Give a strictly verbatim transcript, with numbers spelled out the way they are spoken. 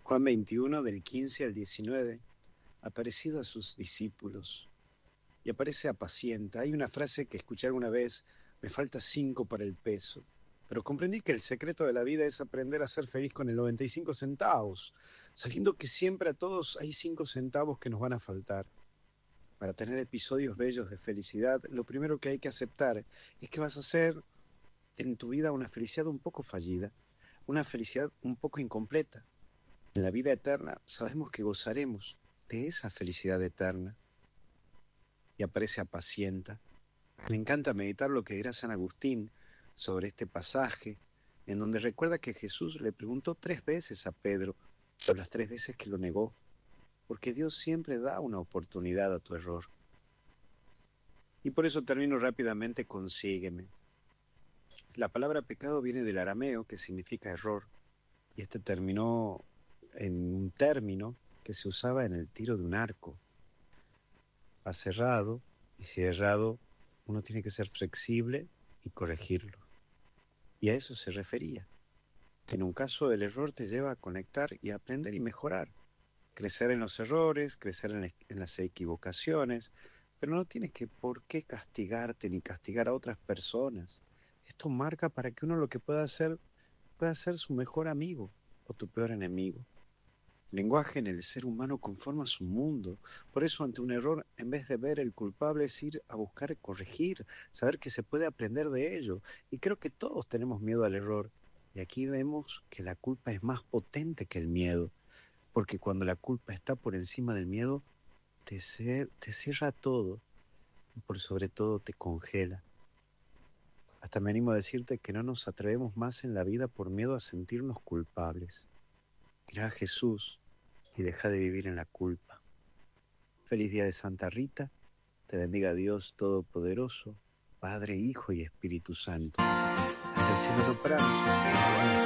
Juan veintiuno, del quince al diecinueve, aparecido a sus discípulos y aparece apacienta. Hay una frase que escuché alguna vez: me falta cinco para el peso. Pero comprendí que el secreto de la vida es aprender a ser feliz con el noventa y cinco centavos, sabiendo que siempre a todos hay cinco centavos que nos van a faltar. Para tener episodios bellos de felicidad, lo primero que hay que aceptar es que vas a hacer en tu vida una felicidad un poco fallida, una felicidad un poco incompleta. En la vida eterna sabemos que gozaremos de esa felicidad eterna. Y aparece apacienta. Me encanta meditar lo que dirá San Agustín sobre este pasaje, en donde recuerda que Jesús le preguntó tres veces a Pedro, por las tres veces que lo negó, porque Dios siempre da una oportunidad a tu error. Y por eso termino rápidamente con sígueme. La palabra pecado viene del arameo, que significa error, y este terminó en un término que se usaba en el tiro de un arco. Ha cerrado, y si ha errado, uno tiene que ser flexible y corregirlo. Y a eso se refería. En un caso, el error te lleva a conectar y a aprender y mejorar. Crecer en los errores, crecer en, en las equivocaciones, pero no tienes que por qué castigarte ni castigar a otras personas. Esto marca para que uno lo que pueda hacer, pueda ser su mejor amigo o tu peor enemigo. El lenguaje en el ser humano conforma su mundo. Por eso, ante un error, en vez de ver el culpable, es ir a buscar corregir, saber que se puede aprender de ello. Y creo que todos tenemos miedo al error. Y aquí vemos que la culpa es más potente que el miedo, porque cuando la culpa está por encima del miedo, te, cer- te cierra todo y por sobre todo te congela. Hasta me animo a decirte que no nos atrevemos más en la vida por miedo a sentirnos culpables. Mira a Jesús y deja de vivir en la culpa. Feliz día de Santa Rita. Te bendiga Dios Todopoderoso, Padre, Hijo y Espíritu Santo. Hasta el cielo no paramos.